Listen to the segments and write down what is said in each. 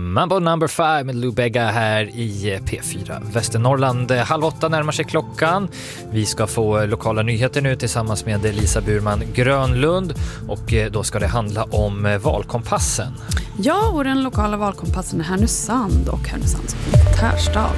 Mambo number 5 med Lou Bega här i P4 Västernorrland. 7:30 närmar sig klockan. Vi ska få lokala nyheter nu tillsammans med Lisa Burman Grönlund. Och då ska det handla om valkompassen. Ja, och den lokala valkompassen är Härnösand och Härnösands militärstad.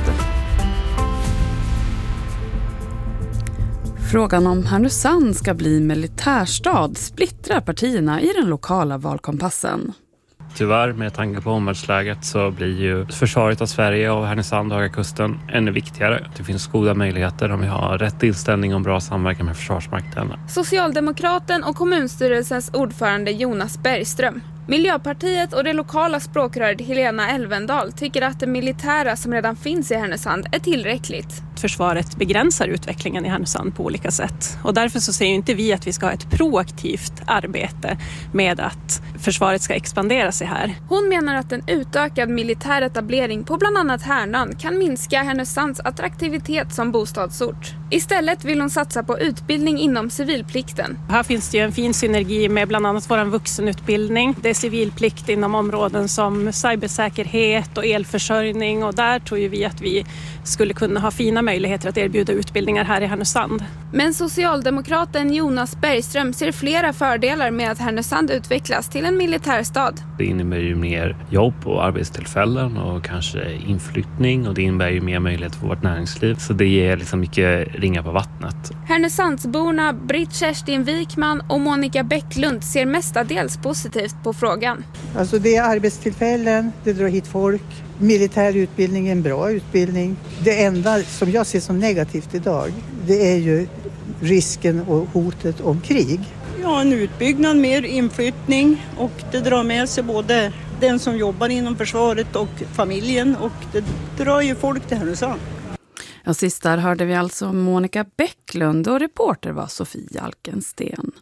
Frågan om Härnösand ska bli militärstad splittrar partierna i den lokala valkompassen. Tyvärr, med tanke på omvärldsläget, så blir ju försvaret av Sverige och Härnösand och Höga Kusten ännu viktigare. Det finns goda möjligheter om vi har rätt inställning och bra samverkan med Försvarsmakten. Socialdemokraten och kommunstyrelsens ordförande Jonas Bergström. Miljöpartiet och det lokala språkröret Helena Elvendal tycker att det militära som redan finns i Härnösand är tillräckligt. Försvaret begränsar utvecklingen i Härnösand på olika sätt. Och därför så ser inte vi att vi ska ha ett proaktivt arbete med att försvaret ska expandera sig här. Hon menar att en utökad militär etablering på bland annat Härnön kan minska Härnösands attraktivitet som bostadsort. Istället vill hon satsa på utbildning inom civilplikten. Här finns det ju en fin synergi med bland annat vår vuxenutbildning. Det är civilplikt inom områden som cybersäkerhet och elförsörjning, och där tror ju vi att vi skulle kunna ha fina möjligheter att erbjuda utbildningar här i Härnösand. Men socialdemokraten Jonas Bergström ser flera fördelar med att Härnösand utvecklas till en militärstad. Det innebär ju mer jobb och arbetstillfällen och kanske inflyttning, och det innebär ju mer möjlighet för vårt näringsliv. Så det ger liksom mycket ringar på vattnet. Härnösandsborna Britt Kerstin Wikman och Monica Bäcklund ser mestadels positivt på frågan. Alltså det är arbetstillfällen, det drar hit folk. Militär utbildning är en bra utbildning. Det enda som jag ser som negativt idag, det är ju risken och hotet om krig. Ja, en utbyggnad, mer inflyttning, och det drar med sig både den som jobbar inom försvaret och familjen, och det drar ju folk till Härnösand. Ja, sist där hörde vi alltså Monica Bäcklund och reporter var Sofia Alkensten.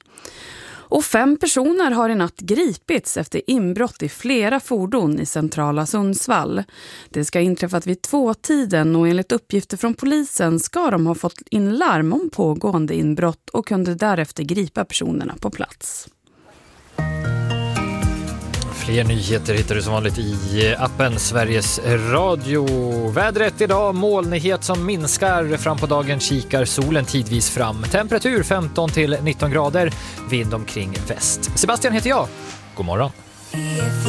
Och 5 personer har i natt gripits efter inbrott i flera fordon i centrala Sundsvall. Det ska ha inträffat vid 2-tiden, och enligt uppgifter från polisen ska de ha fått in larm om pågående inbrott och kunde därefter gripa personerna på plats. Fler nyheter hittar du som vanligt i appen Sveriges Radio. Vädret idag, molnighet som minskar. Fram på dagen kikar solen tidvis fram. Temperatur 15 till 19 grader. Vind omkring väst. Sebastian heter jag. God morgon.